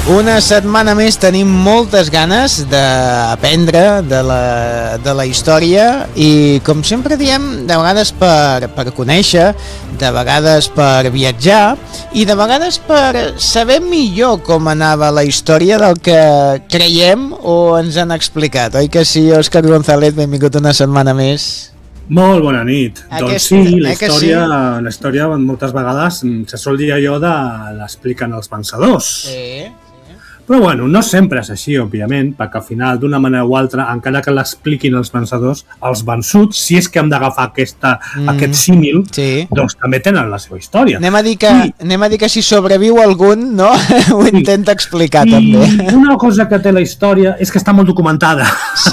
Una setmana més tenim moltes ganes d'aprendre de la història i, com sempre diem, de vegades per conèixer, de vegades per viatjar i de vegades per saber millor com anava la història del que creiem o ens han explicat. Oi que sí, Òscar González? Benvingut una setmana més. Molt bona nit. Doncs sí, la història moltes vegades se sol dir allò de l'expliquen els vencedors. Sí. Però bueno, no sempre és així, òbviament, perquè al final, d'una manera o altra, encara que l'expliquin els vencedors, els vençuts, si és que hem d'agafar aquest símil, sí, doncs també tenen la seva història. Anem a dir que si sobreviu algun, no? Ho intenta explicar, també. I una cosa que té la història és que està molt documentada.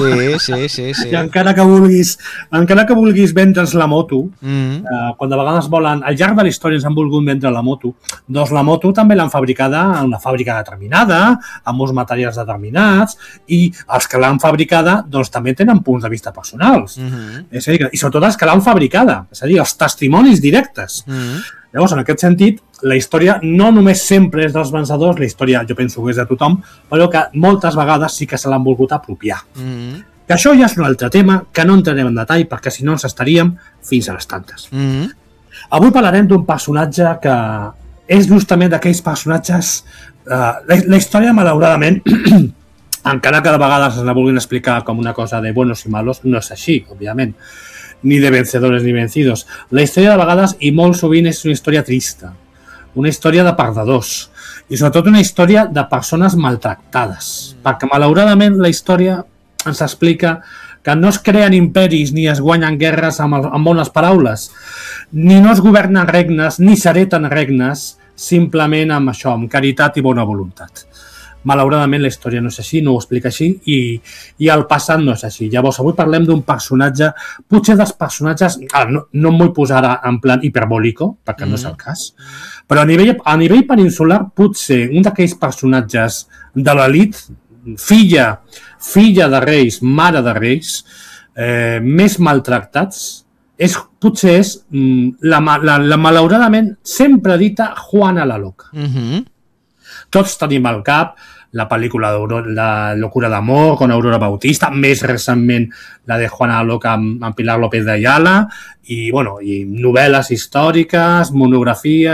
Sí. I encara que vulguis vendre's la moto, quan de vegades volen, al llarg de la història ens han volgut vendre la moto, doncs la moto també l'han fabricada en una fàbrica determinada, amb uns materials determinats, i els que l'han fabricada doncs també tenen punts de vista personals. És a dir, i sobretot els que l'han fabricada, és a dir, els testimonis directes. Llavors, en aquest sentit, la història no només sempre és dels vencedors, la història jo penso que és de tothom, però que moltes vegades sí que se l'han volgut apropiar. Que això ja és un altre tema, que no entrarem en detall, perquè si no ens estaríem fins a les tantes. Avui parlarem d'un personatge que és justament d'aquells personatges. La història, malauradament, encara que de vegades es la vulguin explicar com una cosa de buenos i malos, no és així, òbviament, ni de vencedores ni vencidos. La història de vegades, i molt sovint, és una història trista, una història de perdedors, i sobretot una història de persones maltractades, perquè malauradament la història ens explica que no es creen imperis ni es guanyen guerres amb bones paraules, ni no es governen regnes, ni s'hereten regnes, simplement amb això, amb caritat i bona voluntat. Malauradament la història no és així, no ho explica així, i el passat no és així. Llavors, avui parlem d'un personatge, potser dels personatges, no em vull posar en plan hiperbòlico, perquè no és el cas, però a nivell peninsular, potser un d'aquells personatges de l'elit, filla de reis, mare de reis, més maltractats, potser és la malauradament sempre dita Juana la Loca. Tots tenim al cap la pel·lícula La locura d'amor con Aurora Bautista, més recentment la de Juana la Loca amb Pilar López de Ayala, i novel·les històriques, monografies,